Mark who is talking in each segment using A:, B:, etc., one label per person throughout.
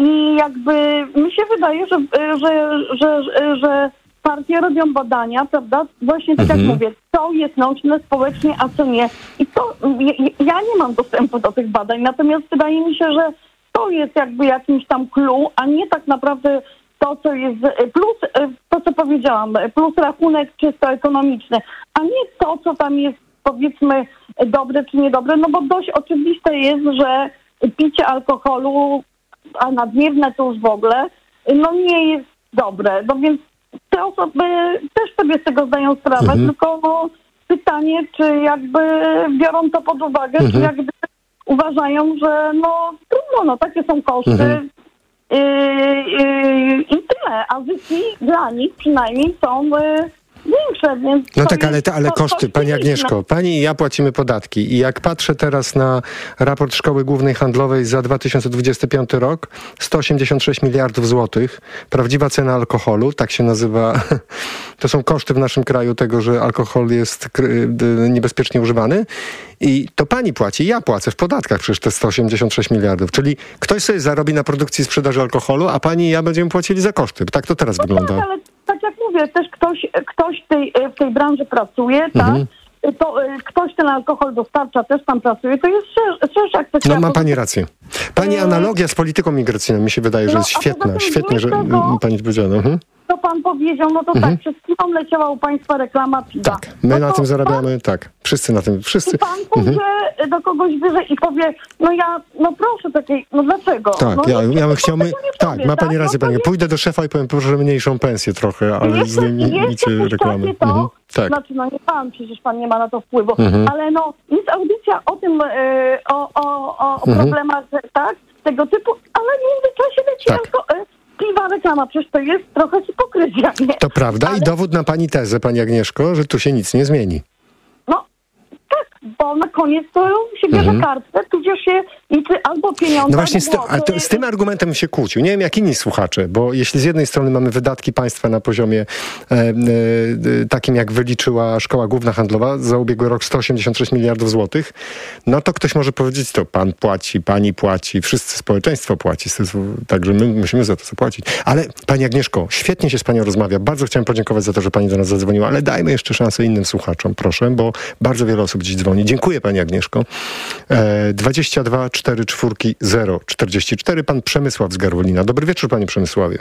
A: I jakby mi się wydaje, że partie robią badania, prawda? Właśnie tak jak mówię, co jest nośne społecznie, a co nie. I to ja nie mam dostępu do tych badań, natomiast wydaje mi się, że to jest jakby jakimś tam clue, a nie tak naprawdę to, co jest plus, to co powiedziałam, plus rachunek czysto ekonomiczny, a nie to, co tam jest, powiedzmy, dobre czy niedobre, no bo dość oczywiste jest, że picie alkoholu, a nadmierne to już w ogóle, no nie jest dobre. No więc te osoby też sobie z tego zdają sprawę, tylko no, pytanie, czy jakby biorą to pod uwagę, czy jakby uważają, że no trudno, no takie są koszty i tyle, a zyski dla nich przynajmniej są większe, więc...
B: No tak, ale koszty, pani Agnieszko, pani i ja płacimy podatki i jak patrzę teraz na raport Szkoły Głównej Handlowej za 2025 rok, 186 miliardów złotych, prawdziwa cena alkoholu, tak się nazywa, to są koszty w naszym kraju tego, że alkohol jest niebezpiecznie używany i to pani płaci, ja płacę w podatkach przecież te 186 miliardów, czyli ktoś sobie zarobi na produkcji i sprzedaży alkoholu, a pani i ja będziemy płacili za koszty. Tak to teraz wygląda.
A: Tak, ale tak jak mówię, też ktoś w tej branży pracuje, tak? To ktoś ten alkohol dostarcza, też tam pracuje, to jest szersza kwestia.
B: No ma pani rację. Pani analogia z polityką migracyjną mi się wydaje, że jest świetna. Świetnie, że pani powiedziała.
A: To pan powiedział, no to tak, przez chwilą leciała u państwa reklama piwa.
B: Tak, my na tym zarabiamy, tak. Wszyscy na tym, wszyscy.
A: I pan pójdzie do kogoś wyżej i powie, no proszę takiej, no dlaczego?
B: Tak,
A: no,
B: ja bym chciał, tak, ma pani rację, pani. Pójdę do szefa i powiem, proszę mniejszą pensję trochę, ale zdejmijcie reklamy.
A: Tak. Znaczy, no nie pan, przecież pan nie ma na to wpływu, ale no jest audycja o tym, o problemach, tak, tego typu, ale w międzyczasie leci piwa reklama, przecież to jest trochę hipokryzja, nie?
B: To prawda i dowód na pani tezę, pani Agnieszko, że tu się nic nie zmieni.
A: No, tak, bo na koniec to się bierze kartę, tudzież się liczy albo pieniądze,
B: no właśnie z tym argumentem się kłócił. Nie wiem, jak inni słuchacze, bo jeśli z jednej strony mamy wydatki państwa na poziomie takim, jak wyliczyła Szkoła Główna Handlowa za ubiegły rok 186 miliardów złotych, no to ktoś może powiedzieć, to pan płaci, pani płaci, wszyscy społeczeństwo płaci, także my musimy za to zapłacić. Ale pani Agnieszko, świetnie się z panią rozmawia. Bardzo chciałem podziękować za to, że pani do nas zadzwoniła, ale dajmy jeszcze szansę innym słuchaczom, proszę, bo bardzo wiele osób dziś dzwoni. Dziękuję pani Agnieszko. 22 44 044. Pan Przemysław z Garwolina. Dobry wieczór, panie Przemysławie.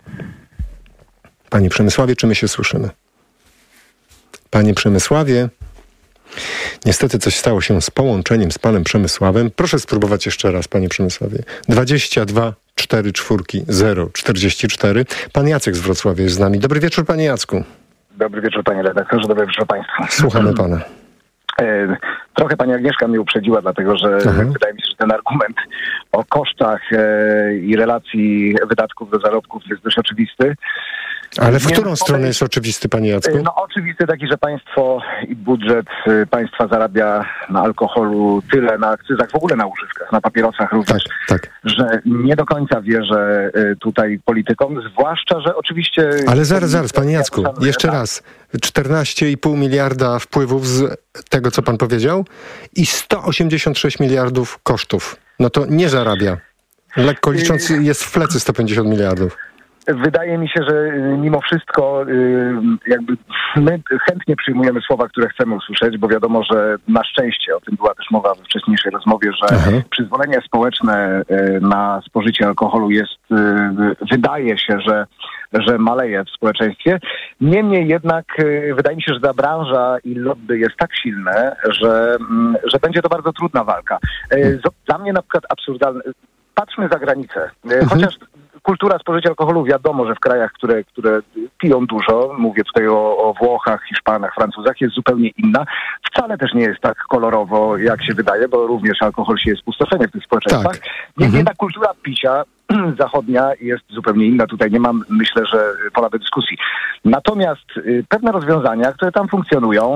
B: Panie Przemysławie, czy my się słyszymy? Panie Przemysławie, niestety coś stało się z połączeniem z panem Przemysławem. Proszę spróbować jeszcze raz, panie Przemysławie. 22 44 044. Pan Jacek z Wrocławia jest z nami. Dobry wieczór, panie Jacku.
C: Dobry wieczór, panie redaktorze. Dobry wieczór państwu.
B: Słuchamy pana.
C: Trochę pani Agnieszka mnie uprzedziła, dlatego że wydaje mi się, że ten argument o kosztach i relacji wydatków do zarobków jest dość oczywisty.
B: Ale w którą stronę jest oczywisty, panie Jacku?
C: No oczywisty taki, że państwo i budżet państwa zarabia na alkoholu tyle, na akcyzach, w ogóle na używkach, na papierosach również, że nie do końca wierzę tutaj politykom, zwłaszcza, że oczywiście...
B: Ale zaraz, panie Jacku, jeszcze raz. 14,5 miliarda wpływów z tego, co pan powiedział i 186 miliardów kosztów. No to nie zarabia. Lekko licząc jest w plecy 150 miliardów.
C: Wydaje mi się, że mimo wszystko jakby my chętnie przyjmujemy słowa, które chcemy usłyszeć, bo wiadomo, że na szczęście, o tym była też mowa we wcześniejszej rozmowie, że przyzwolenie społeczne na spożycie alkoholu jest, wydaje się, że maleje w społeczeństwie. Niemniej jednak wydaje mi się, że ta branża i lobby jest tak silne, że będzie to bardzo trudna walka. Dla mnie na przykład absurdalne. Patrzmy za granicę. Chociaż kultura spożycia alkoholu, wiadomo, że w krajach, które piją dużo, mówię tutaj o Włochach, Hiszpanach, Francuzach, jest zupełnie inna. Wcale też nie jest tak kolorowo, jak się wydaje, bo również alkohol się jest spustoszenie w tych społeczeństwach. Jednak kultura picia zachodnia jest zupełnie inna. Tutaj nie mam, myślę, że pola do dyskusji. Natomiast pewne rozwiązania, które tam funkcjonują,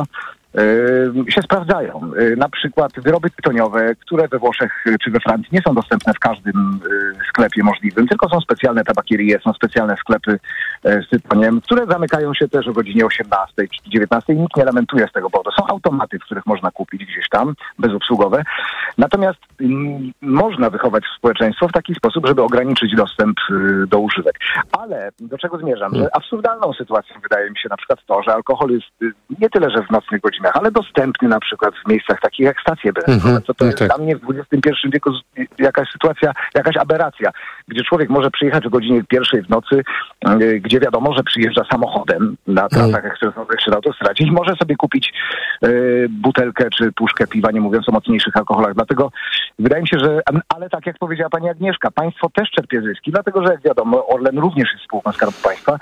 C: się sprawdzają. Na przykład wyroby tytoniowe, które we Włoszech czy we Francji nie są dostępne w każdym sklepie możliwym, tylko są specjalne tabakierie, są specjalne sklepy z tytoniem, które zamykają się też o godzinie 18 czy 19 i nikt nie lamentuje z tego powodu. Są automaty, w których można kupić gdzieś tam, bezobsługowe. Natomiast można wychować społeczeństwo w taki sposób, żeby ograniczyć dostęp do używek. Ale do czego zmierzam? Że absurdalną sytuacją wydaje mi się na przykład to, że alkohol jest nie tyle, że w nocnych godzinach, ale dostępny na przykład w miejscach takich jak stacje benzynowe. Co to jest dla mnie w XXI wieku jakaś sytuacja, jakaś aberracja, gdzie człowiek może przyjechać o godzinie 1 w nocy, gdzie wiadomo, że przyjeżdża samochodem na trasach ekspresowych czy na autostradzie i może sobie kupić butelkę czy puszkę piwa, nie mówiąc o mocniejszych alkoholach. Dlatego wydaje mi się, że, ale tak jak powiedziała pani Agnieszka, państwo też czerpie zyski, dlatego że jak wiadomo, Orlen również jest spółką Skarbu Państwa,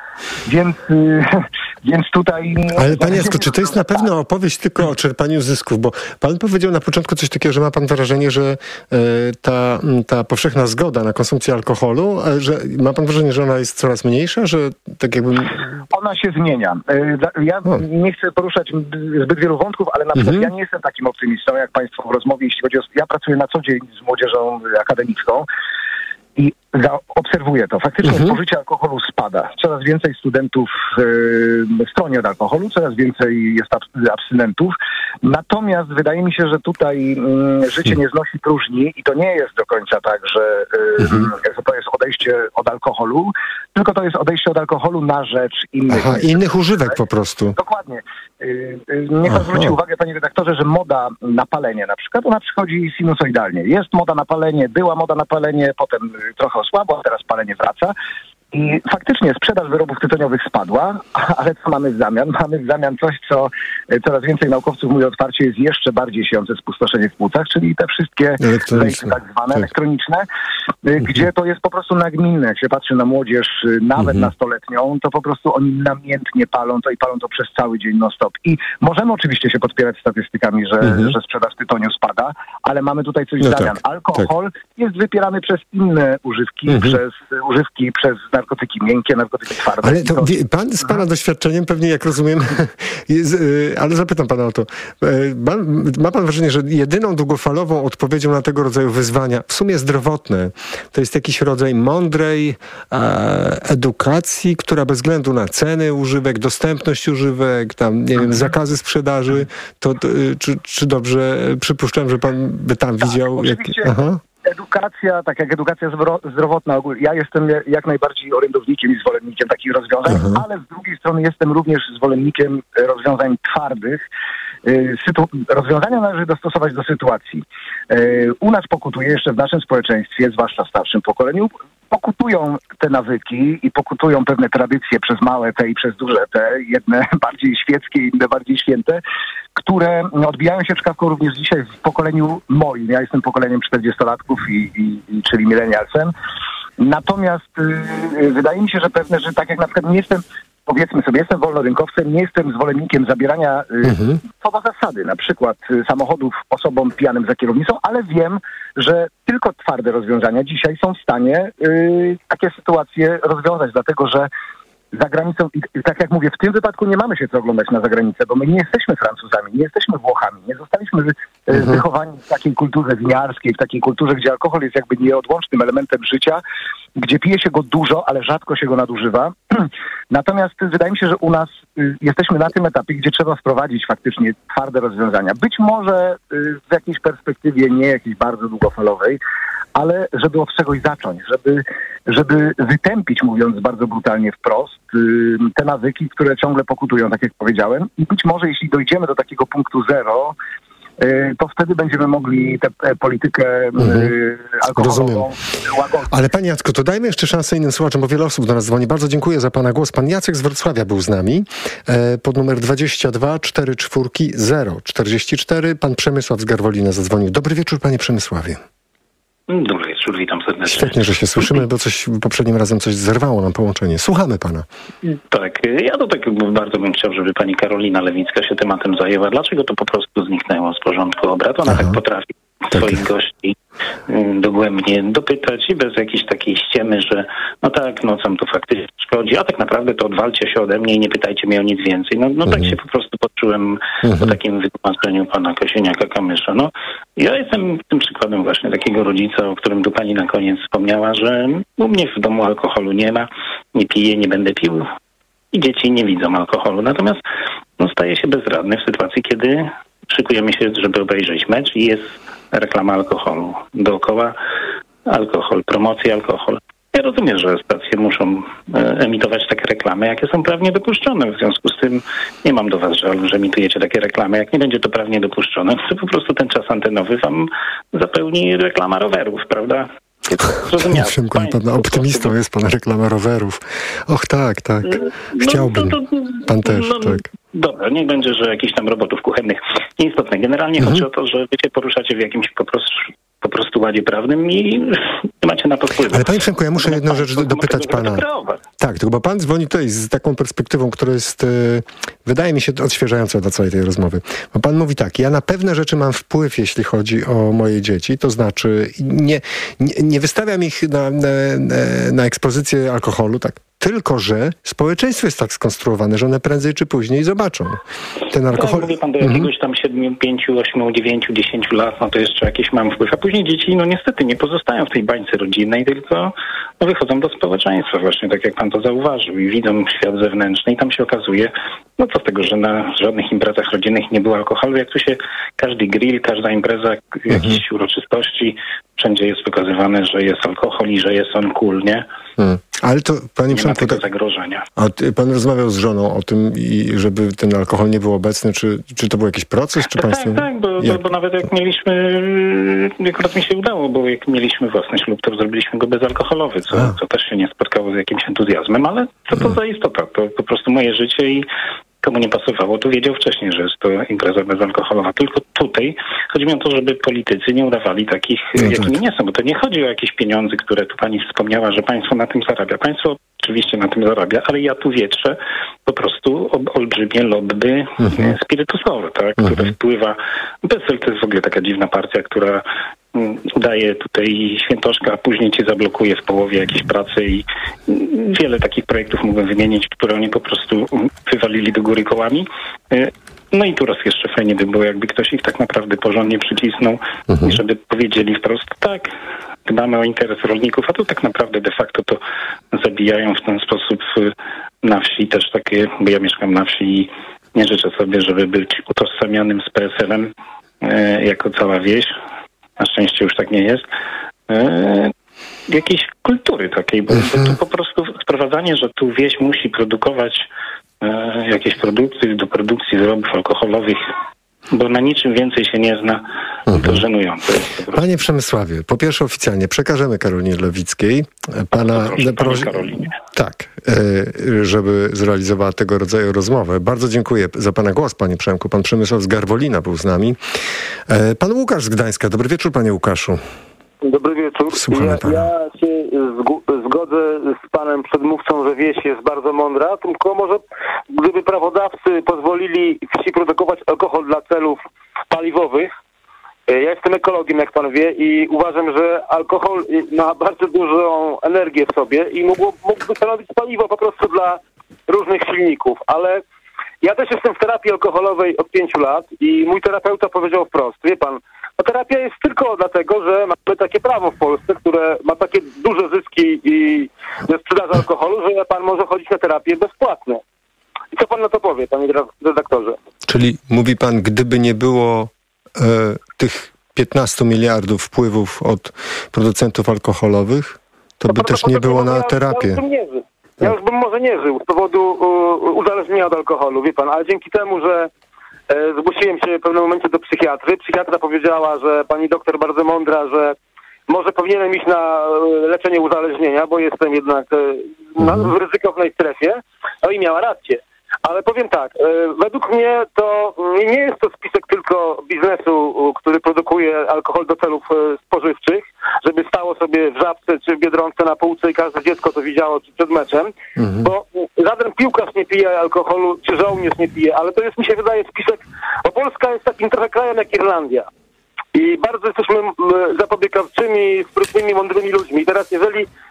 C: więc tutaj...
B: Ale panie Jacku, czy to jest na pewno opowieść tylko o czerpaniu zysków? Bo pan powiedział na początku coś takiego, że ma pan wrażenie, że ta powszechna zgoda na konsumpcję alkoholu, że ma pan wrażenie, że ona jest coraz mniejsza, że tak jakby...
C: Ona się zmienia. Ja nie chcę poruszać zbyt wielu wątków, ale na przykład ja nie jestem takim optymistą jak państwo w rozmowie, jeśli chodzi o... Ja pracuję na co dzień z młodzieżą akademicką i obserwuję to. Faktycznie spożycie alkoholu spada. Coraz więcej studentów stroni od alkoholu, coraz więcej jest abstynentów. Natomiast wydaje mi się, że tutaj życie nie znosi próżni i to nie jest do końca tak, że to jest odejście od alkoholu, tylko to jest odejście od alkoholu na rzecz innych
B: używek po prostu.
C: Dokładnie. Niech pan zwróci uwagę, panie redaktorze, że moda na palenie na przykład, ona przychodzi sinusoidalnie. Jest moda na palenie, była moda na palenie, potem trochę osłabła, a teraz palenie wraca. I faktycznie sprzedaż wyrobów tytoniowych spadła, ale co mamy w zamian? Mamy w zamian coś, co coraz więcej naukowców mówi otwarcie, jest jeszcze bardziej siejące spustoszenie w płucach, czyli te wszystkie vapy tak zwane, elektroniczne, gdzie to jest po prostu nagminne. Jak się patrzy na młodzież, nawet nastoletnią, to po prostu oni namiętnie palą to i palą to przez cały dzień non-stop. I możemy oczywiście się podpierać statystykami, że sprzedaż tytoniu spada, ale mamy tutaj coś w zamian. Alkohol jest wypierany przez inne używki, przez narkotyki miękkie, narkotyki twarde.
B: Ale to pan z pana doświadczeniem pewnie, jak rozumiem, ale zapytam pana o to. Ma pan wrażenie, że jedyną długofalową odpowiedzią na tego rodzaju wyzwania, w sumie zdrowotne, to jest jakiś rodzaj mądrej edukacji, która bez względu na ceny używek, dostępność używek, tam, nie wiem, zakazy sprzedaży, czy dobrze przypuszczam, że pan by tam widział...
C: Edukacja, tak jak edukacja zdrowotna ogólnie. Ja jestem jak najbardziej orędownikiem i zwolennikiem takich rozwiązań, ale z drugiej strony jestem również zwolennikiem rozwiązań twardych. Rozwiązania należy dostosować do sytuacji. U nas pokutuje jeszcze w naszym społeczeństwie, zwłaszcza w starszym pokoleniu, pokutują te nawyki i pokutują pewne tradycje przez małe T i przez duże T, jedne bardziej świeckie, inne bardziej święte, które odbijają się czkawką również dzisiaj w pokoleniu moim. Ja jestem pokoleniem 40-latków, czyli milenialsem. Natomiast wydaje mi się, że pewne, że tak jak na przykład nie jestem, powiedzmy sobie, jestem wolnorynkowcem, nie jestem zwolennikiem zabierania co do zasady, na przykład samochodów osobom pijanym za kierownicą, ale wiem, że tylko twarde rozwiązania dzisiaj są w stanie takie sytuacje rozwiązać, dlatego że za granicą, i tak jak mówię, w tym wypadku nie mamy się co oglądać na zagranicę, bo my nie jesteśmy Francuzami, nie jesteśmy Włochami, nie zostaliśmy wychowani w takiej kulturze winiarskiej, w takiej kulturze, gdzie alkohol jest jakby nieodłącznym elementem życia, gdzie pije się go dużo, ale rzadko się go nadużywa. Natomiast wydaje mi się, że u nas jesteśmy na tym etapie, gdzie trzeba wprowadzić faktycznie twarde rozwiązania. Być może w jakiejś perspektywie nie jakiejś bardzo długofalowej, ale żeby od czegoś zacząć, żeby wytępić, mówiąc bardzo brutalnie wprost, te nawyki, które ciągle pokutują, tak jak powiedziałem. I być może jeśli dojdziemy do takiego punktu zero, to wtedy będziemy mogli tę politykę alkoholową łagodzić.
B: Ale panie Jacku, to dajmy jeszcze szansę innym słuchaczom, bo wiele osób do nas dzwoni. Bardzo dziękuję za pana głos. Pan Jacek z Wrocławia był z nami pod numer 22 44 044. Pan Przemysław z Garwolina zadzwonił. Dobry wieczór, panie Przemysławie.
D: Dobry wieczór, witam serdecznie.
B: Świetnie, że się słyszymy, bo poprzednim razem coś zerwało nam połączenie. Słuchamy pana.
D: Tak, ja to tak bardzo bym chciał, żeby pani Karolina Lewicka się tematem zajęła. Dlaczego to po prostu zniknęło z porządku obrad? Ona tak potrafi swoich gości dogłębnie dopytać i bez jakiejś takiej ściemy, że no tak, no sam to faktycznie szkodzi, a tak naprawdę to odwalcie się ode mnie i nie pytajcie mnie o nic więcej. No tak się po prostu poczułem po takim wytłumaczeniu pana Kosiniaka-Kamysza. No, ja jestem tym przykładem właśnie takiego rodzica, o którym tu pani na koniec wspomniała, że u mnie w domu alkoholu nie ma, nie piję, nie będę pił i dzieci nie widzą alkoholu. Natomiast staję się bezradny w sytuacji, kiedy szykujemy się, żeby obejrzeć mecz i jest reklama alkoholu. Dookoła alkohol, promocja alkohol. Ja rozumiem, że stacje muszą emitować takie reklamy, jakie są prawnie dopuszczone. W związku z tym nie mam do was żalu, że emitujecie takie reklamy. Jak nie będzie to prawnie dopuszczone, to po prostu ten czas antenowy wam zapełni reklama rowerów, prawda?
B: Przemku, pan optymistą jest pan, reklama rowerów. Och, tak. Chciałbym. Pan też, tak.
D: Dobra, niech będzie, że jakichś tam robotów kuchennych. Nieistotne. Generalnie chodzi o to, że wy się poruszacie w jakimś po prostu ładzie prawnym i nie macie na to wpływu.
B: Ale panie Przemku, ja muszę jedną rzecz dopytać pana. Tak, tylko bo pan dzwoni tutaj z taką perspektywą, która jest, wydaje mi się, odświeżająca dla całej tej rozmowy. Bo pan mówi tak, ja na pewne rzeczy mam wpływ, jeśli chodzi o moje dzieci, to znaczy nie wystawiam ich na ekspozycję alkoholu, tak. Tylko że społeczeństwo jest tak skonstruowane, że one prędzej czy później zobaczą ten alkohol.
D: Tak, mówi pan do jakiegoś tam 7, 5, 8, 9, 10 lat, to jeszcze jakiś mam wpływ. A później dzieci, niestety nie pozostają w tej bańce rodzinnej, tylko wychodzą do społeczeństwa właśnie, tak jak pan to zauważył i widzą świat zewnętrzny i tam się okazuje, co z tego, że na żadnych imprezach rodzinnych nie było alkoholu, jak tu się każdy grill, każda impreza, jakieś uroczystości, wszędzie jest wykazywane, że jest alkohol i że jest on cool, nie?
B: Ale to, panie
D: Przemku, nie ma tego zagrożenia.
B: A pan rozmawiał z żoną o tym, i żeby ten alkohol nie był obecny, czy to był jakiś proces, czy państwo...
D: Tak, bo nawet jak mieliśmy, akurat mi się udało, bo jak mieliśmy własny ślub, to zrobiliśmy go bezalkoholowy, co też się nie spotkało z jakimś entuzjazmem, ale co to za istota? To po prostu moje życie i komu nie pasowało, to wiedział wcześniej, że jest to impreza bezalkoholowa. Tylko tutaj chodzi mi o to, żeby politycy nie udawali takich, jakimi nie są. Bo to nie chodzi o jakieś pieniądze, które tu pani wspomniała, że państwo na tym zarabia. Państwo oczywiście na tym zarabia, ale ja tu wietrzę po prostu olbrzymie lobby spirytusowe, tak, które wpływa... PSL to jest w ogóle taka dziwna partia, która udaje tutaj świętoszka, a później cię zablokuje w połowie jakiejś pracy i wiele takich projektów mógłbym wymienić, które oni po prostu wywalili do góry kołami. No i tu raz jeszcze fajnie by było, jakby ktoś ich tak naprawdę porządnie przycisnął, żeby powiedzieli wprost, tak, dbamy o interes rolników, a tu tak naprawdę de facto to zabijają w ten sposób na wsi też takie, bo ja mieszkam na wsi i nie życzę sobie, żeby być utożsamianym z PSL-em jako cała wieś. Na szczęście już tak nie jest. Jakiejś kultury takiej, bo to po prostu wprowadzanie, że tu wieś musi produkować jakieś produkty do produkcji wyrobów alkoholowych, bo na niczym więcej się nie zna, to żenujące jest.
B: Panie Przemysławie, po pierwsze oficjalnie przekażemy Karolinie Lewickiej pana
D: Karolinie.
B: Tak, żeby zrealizowała tego rodzaju rozmowę. Bardzo dziękuję za pana głos, panie Przemku. Pan Przemysław z Garwolina był z nami. Pan Łukasz z Gdańska. Dobry wieczór, panie Łukaszu.
E: Dobry wieczór. Ja się zgodzę z panem przedmówcą, że wieś jest bardzo mądra, tylko może gdyby prawodawcy pozwolili wsi produkować alkohol dla celów paliwowych. Ja jestem ekologiem, jak pan wie, i uważam, że alkohol ma bardzo dużą energię w sobie i mógłby stanowić paliwo po prostu dla różnych silników, ale ja też jestem w terapii alkoholowej od 5 lat i mój terapeuta powiedział wprost, wie pan, terapia jest tylko dlatego, że mamy takie prawo w Polsce, które ma takie duże zyski i ze sprzedaży alkoholu, że pan może chodzić na terapię bezpłatnie. I co pan na to powie, panie redaktorze?
B: Czyli mówi pan, gdyby nie było tych 15 miliardów wpływów od producentów alkoholowych, to by też nie było na terapię.
E: Ja już bym może nie żył z powodu uzależnienia od alkoholu, wie pan, ale dzięki temu, że zgłosiłem się w pewnym momencie do psychiatry. Psychiatra powiedziała, że pani doktor bardzo mądra, że może powinienem iść na leczenie uzależnienia, bo jestem jednak w ryzykownej strefie. No i miała rację. Ale powiem tak, według mnie to nie jest to spisek tylko biznesu, który produkuje alkohol do celów spożywczych, żeby stało sobie w Żabce czy w Biedronce na półce i każde dziecko to widziało przed meczem, bo żaden piłkarz nie pije alkoholu, czy żołnierz nie pije, ale to jest, mi się wydaje, spisek, bo Polska jest takim trochę krajem jak Irlandia. I bardzo jesteśmy zapobiegawczymi, sprytnymi, mądrymi ludźmi. I teraz jeżeli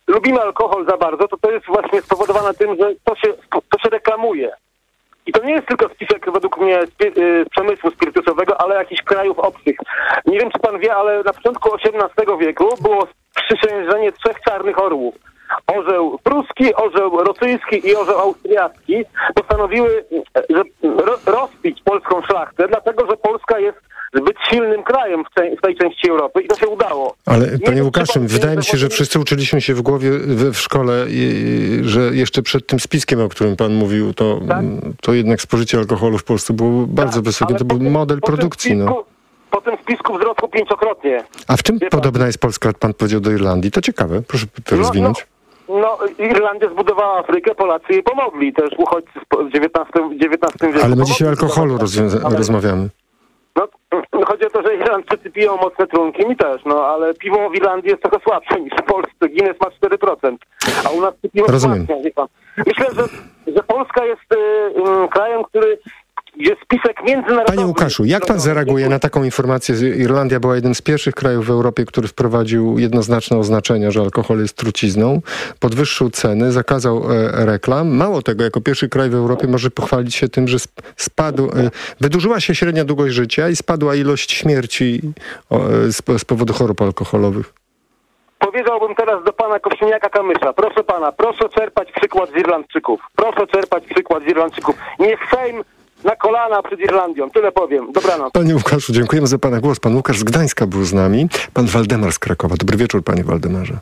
E: lubimy alkohol za bardzo, to jest właśnie spowodowane tym, że to się reklamuje. I to nie jest tylko spisek według mnie z przemysłu spirytusowego, ale jakichś krajów obcych. Nie wiem, czy pan wie, ale na początku XVIII wieku było sprzysiężenie 3 czarnych orłów. Orzeł pruski, orzeł rosyjski i orzeł austriacki postanowiły rozpić polską szlachtę, dlatego że Polska jest zbyt silnym krajem w tej części Europy i to się udało.
B: Ale panie Łukaszu, wydaje mi się, że wszyscy uczyliśmy się w głowie w szkole, że jeszcze przed tym spiskiem, o którym pan mówił, to jednak spożycie alkoholu w Polsce było bardzo wysokie. To był model produkcji.
E: Po tym spisku wzrosło 5-krotnie.
B: A w czym podobna jest Polska, jak pan powiedział, do Irlandii? To ciekawe, proszę to rozwinąć.
E: Irlandia zbudowała Afrykę, Polacy jej pomogli, też uchodźcy w XIX wieku.
B: Ale my dzisiaj o alkoholu rozmawiamy.
E: Chodzi o to, że Irlandczycy piją mocne trunki, mi też, ale piwo w Irlandii jest trochę słabsze niż w Polsce. Guinness ma 4%, a u nas piwo
B: rozumiem.
E: Myślę, że Polska jest krajem, gdzie spisek międzynarodowy...
B: Panie Łukaszu, jak pan zareaguje na taką informację? Irlandia była jednym z pierwszych krajów w Europie, który wprowadził jednoznaczne oznaczenia, że alkohol jest trucizną, podwyższył ceny, zakazał reklam. Mało tego, jako pierwszy kraj w Europie może pochwalić się tym, że wydłużyła się średnia długość życia i spadła ilość śmierci z powodu chorób alkoholowych.
E: Powiedziałbym teraz do pana Kosiniaka-Kamysza. Proszę pana, proszę czerpać przykład z Irlandczyków. Proszę czerpać przykład z Irlandczyków. Niech Sejm na kolana przed Irlandią. Tyle powiem. Dobranoc.
B: Panie Łukaszu, dziękujemy za pana głos. Pan Łukasz z Gdańska był z nami. Pan Waldemar z Krakowa. Dobry wieczór, panie Waldemarze.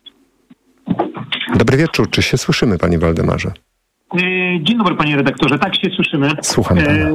B: Dobry wieczór. Czy się słyszymy, panie Waldemarze?
F: Dzień dobry, panie redaktorze. Tak się słyszymy.
B: Słucham pana.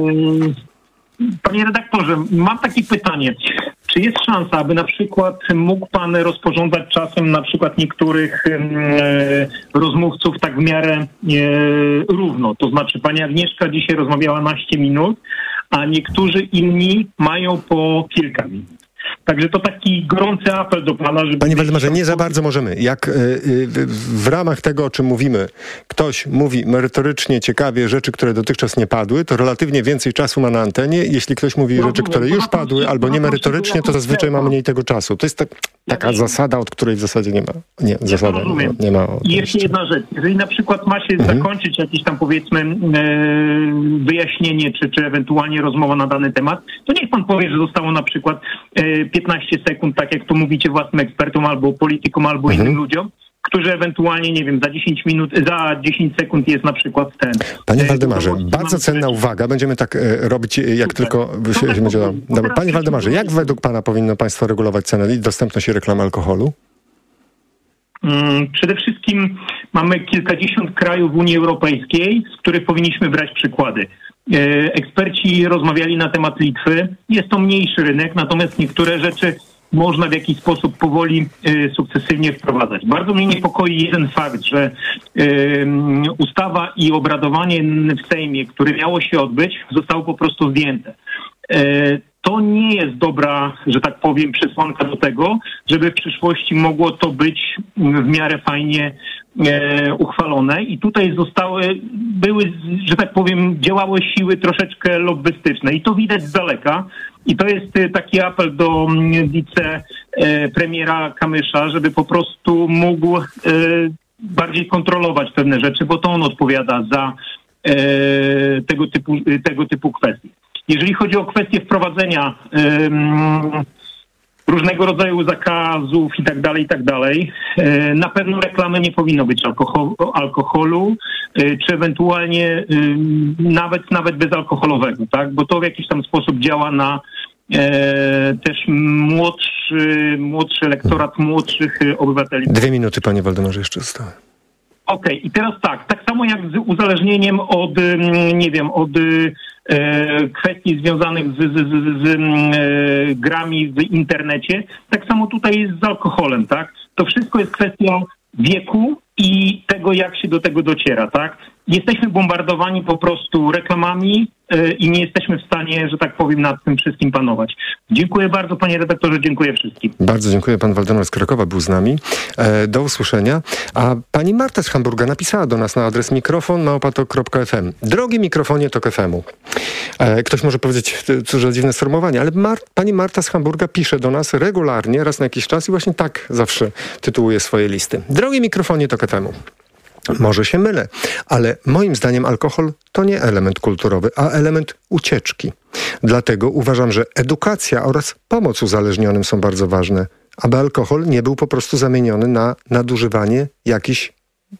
F: Panie redaktorze, mam takie pytanie. Czy jest szansa, aby na przykład mógł pan rozporządzać czasem na przykład niektórych rozmówców tak w miarę równo? To znaczy pani Agnieszka dzisiaj rozmawiała 12 minut, a niektórzy inni mają po kilka minut. Także to taki gorący apel do pana, żeby...
B: Panie Waldemarze, nie za bardzo możemy. Jak w ramach tego, o czym mówimy, ktoś mówi merytorycznie, ciekawie rzeczy, które dotychczas nie padły, to relatywnie więcej czasu ma na antenie. Jeśli ktoś mówi rzeczy, które już padły, albo nie merytorycznie, to zazwyczaj ma mniej tego czasu. To jest taka zasada, od której w zasadzie nie ma. Nie ma.
F: I jeszcze jedna rzecz. Jeżeli na przykład ma się zakończyć jakieś tam, powiedzmy, wyjaśnienie, czy ewentualnie rozmowa na dany temat, to niech pan powie, że zostało na przykład 15 sekund, tak jak to mówicie własnym ekspertom, albo politykom, albo innym ludziom, którzy ewentualnie, nie wiem, za 10 sekund jest na przykład ten...
B: Panie Waldemarze, bardzo cenna uwaga. Będziemy tak robić, jak tylko się będzie dało. Dobra. Panie Waldemarze, jak według pana powinno państwo regulować cenę i dostępność i reklamę alkoholu?
F: Przede wszystkim mamy kilkadziesiąt krajów Unii Europejskiej, z których powinniśmy brać przykłady. Eksperci rozmawiali na temat Litwy. Jest to mniejszy rynek, natomiast niektóre rzeczy można w jakiś sposób powoli, sukcesywnie wprowadzać. Bardzo mnie niepokoi jeden fakt, że ustawa i obradowanie w Sejmie, które miało się odbyć, zostało po prostu zdjęte. To nie jest dobra, że tak powiem, przesłanka do tego, żeby w przyszłości mogło to być w miarę fajnie uchwalone. I tutaj były, że tak powiem, działały siły troszeczkę lobbystyczne. I to widać z daleka. I to jest taki apel do wicepremiera Kamysza, żeby po prostu mógł bardziej kontrolować pewne rzeczy, bo to on odpowiada za tego typu kwestie. Jeżeli chodzi o kwestię wprowadzenia różnego rodzaju zakazów i tak dalej, na pewno reklamy nie powinno być alkoholu, czy ewentualnie nawet bezalkoholowego, tak? Bo to w jakiś tam sposób działa na też młodszy elektorat, młodszych obywateli.
B: 2 minuty, panie Waldemarze, jeszcze zostały.
F: Okej, i teraz tak samo jak z uzależnieniem od kwestii związanych z grami w internecie, tak samo tutaj jest z alkoholem, tak? To wszystko jest kwestia wieku i tego, jak się do tego dociera, tak? jesteśmy bombardowani po prostu reklamami i nie jesteśmy w stanie, że tak powiem, nad tym wszystkim panować. Dziękuję bardzo, panie redaktorze, dziękuję wszystkim.
B: Bardzo dziękuję. Pan Waldemar z Krakowa był z nami. Do usłyszenia. A pani Marta z Hamburga napisała do nas na adres mikrofon@tok.fm. Drogi mikrofonie Tok FM-u. Ktoś może powiedzieć, cóż za dziwne sformułowanie, ale pani Marta z Hamburga pisze do nas regularnie, raz na jakiś czas i właśnie tak zawsze tytułuje swoje listy. Drogi mikrofonie Tok FM-u. Może się mylę, ale moim zdaniem alkohol to nie element kulturowy, a element ucieczki. Dlatego uważam, że edukacja oraz pomoc uzależnionym są bardzo ważne, aby alkohol nie był po prostu zamieniony na nadużywanie jakichś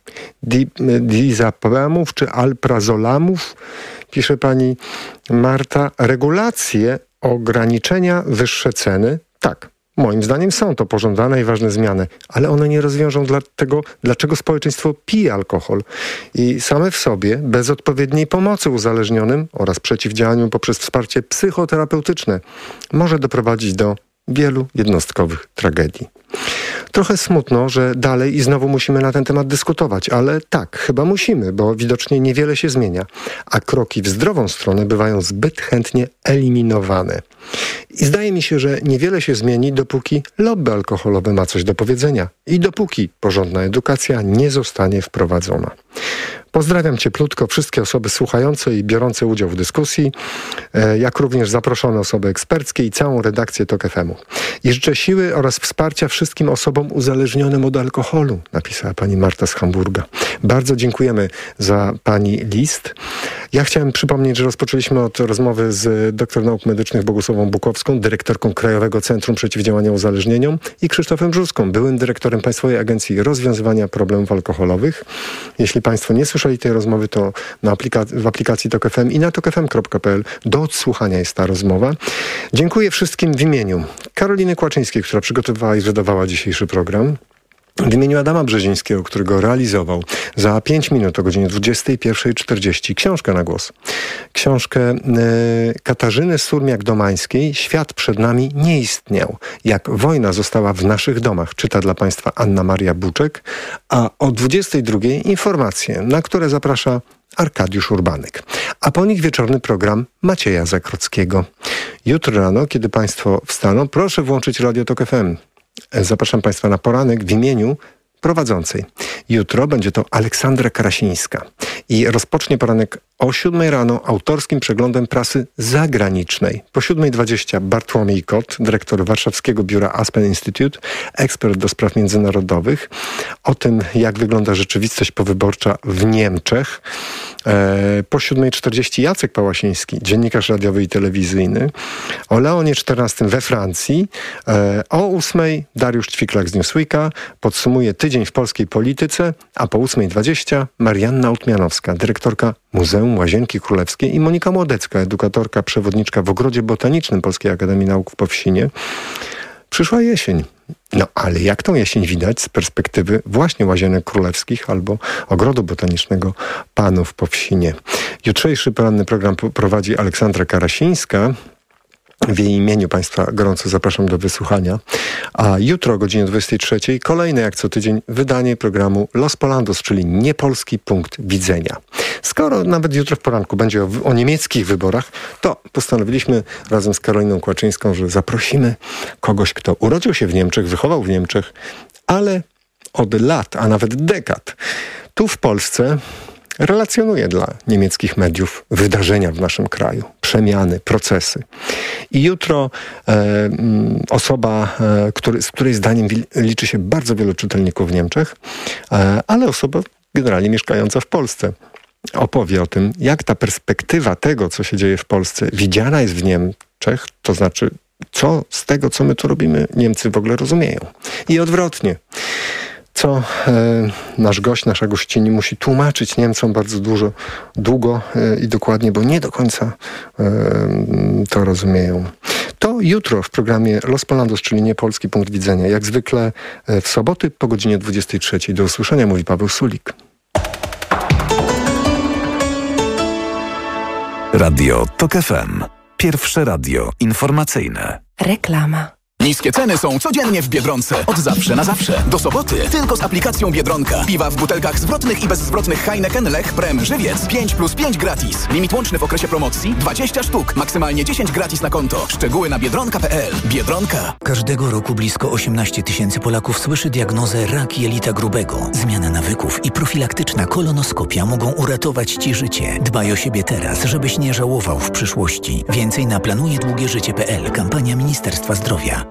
B: diazepamów czy alprazolamów, pisze pani Marta. Regulacje, ograniczenia, wyższe ceny, tak. Moim zdaniem są to pożądane i ważne zmiany, ale one nie rozwiążą tego, dlaczego społeczeństwo pije alkohol. I same w sobie, bez odpowiedniej pomocy uzależnionym oraz przeciwdziałaniu poprzez wsparcie psychoterapeutyczne, może doprowadzić do wielu jednostkowych tragedii. Trochę smutno, że dalej i znowu musimy na ten temat dyskutować, ale tak, chyba musimy, bo widocznie niewiele się zmienia, a kroki w zdrową stronę bywają zbyt chętnie eliminowane. I zdaje mi się, że niewiele się zmieni, dopóki lobby alkoholowe ma coś do powiedzenia i dopóki porządna edukacja nie zostanie wprowadzona. Pozdrawiam cieplutko wszystkie osoby słuchające i biorące udział w dyskusji, jak również zaproszone osoby eksperckie i całą redakcję Tok FM-u. I życzę siły oraz wsparcia wszystkim osobom uzależnionym od alkoholu, napisała pani Marta z Hamburga. Bardzo dziękujemy za pani list. Ja chciałem przypomnieć, że rozpoczęliśmy od rozmowy z doktor nauk medycznych Bogusławą Bukowską, dyrektorką Krajowego Centrum Przeciwdziałania Uzależnieniom, i Krzysztofem Brzuską, byłym dyrektorem Państwowej Agencji Rozwiązywania Problemów Alkoholowych. Jeśli państwo nie słyszeli tej rozmowy, to w aplikacji Tok FM i na tokfm.pl do odsłuchania jest ta rozmowa. Dziękuję wszystkim w imieniu Karoliny Kłaczyńskiej, która przygotowywała i wydawała dzisiejszy program. W imieniu Adama Brzezińskiego, który go realizował, za 5 minut o godzinie 21:40 książkę na głos. Książkę Katarzyny Surmiak-Domańskiej „Świat przed nami nie istniał. Jak wojna została w naszych domach”. Czyta dla państwa Anna Maria Buczek. A o 22:00 informacje, na które zaprasza Arkadiusz Urbanek. A po nich wieczorny program Macieja Zakrockiego. Jutro rano, kiedy państwo wstaną, proszę włączyć Radio Tok FM. Zapraszam państwa na poranek w imieniu prowadzącej. Jutro będzie to Aleksandra Karasińska i rozpocznie poranek o 7:00 rano autorskim przeglądem prasy zagranicznej. Po 7:20 Bartłomiej Kot, dyrektor warszawskiego biura Aspen Institute, ekspert do spraw międzynarodowych, o tym, jak wygląda rzeczywistość powyborcza w Niemczech. Po 7:40 Jacek Pałasiński, dziennikarz radiowy i telewizyjny, o Leonie XIV we Francji. O 8:00 Dariusz Ćwiklak z Newsweeka podsumuje tydzień w polskiej polityce, a po 8:20 Marianna Utmianowska, dyrektorka Muzeum Łazienki Królewskiej, i Monika Młodecka, edukatorka, przewodniczka w Ogrodzie Botanicznym Polskiej Akademii Nauk w Powsinie. Przyszła jesień. No ale jak tą jesień widać z perspektywy właśnie Łazienek Królewskich albo Ogrodu Botanicznego Panów w Powsinie? Jutrzejszy poranny program prowadzi Aleksandra Karasińska. W jej imieniu państwa gorąco zapraszam do wysłuchania. A jutro o godzinie 23:00 kolejne jak co tydzień wydanie programu Los Polandos, czyli niepolski punkt widzenia. Skoro nawet jutro w poranku będzie o niemieckich wyborach, to postanowiliśmy razem z Karoliną Kłaczyńską, że zaprosimy kogoś, kto urodził się w Niemczech, wychował w Niemczech, ale od lat, a nawet dekad tu w Polsce relacjonuje dla niemieckich mediów wydarzenia w naszym kraju, przemiany, procesy. I jutro osoba, z której zdaniem liczy się bardzo wielu czytelników w Niemczech, ale osoba generalnie mieszkająca w Polsce, opowie o tym, jak ta perspektywa tego, co się dzieje w Polsce, widziana jest w Niemczech, to znaczy, co z tego, co my tu robimy, Niemcy w ogóle rozumieją. I odwrotnie. Co nasz gość, nasza gościni musi tłumaczyć Niemcom bardzo długo i dokładnie, bo nie do końca to rozumieją. To jutro w programie Los Polandos, czyli niepolski punkt widzenia. Jak zwykle w soboty po godzinie 23:00. Do usłyszenia, mówi Paweł Sulik.
G: Radio Tok FM. Pierwsze radio informacyjne.
H: Reklama.
G: Niskie ceny są codziennie w Biedronce. Od zawsze na zawsze. Do soboty tylko z aplikacją Biedronka. Piwa w butelkach zwrotnych i bezzwrotnych Heineken, Lech, Prem, Żywiec 5+5 gratis. Limit łączny w okresie promocji 20 sztuk. Maksymalnie 10 gratis na konto. Szczegóły na biedronka.pl. Biedronka.
H: Każdego roku blisko 18 000 Polaków słyszy diagnozę rak jelita grubego. Zmiana nawyków i profilaktyczna kolonoskopia mogą uratować Ci życie. Dbaj o siebie teraz, żebyś nie żałował w przyszłości. Więcej na planujedługieżycie.pl. Kampania Ministerstwa Zdrowia.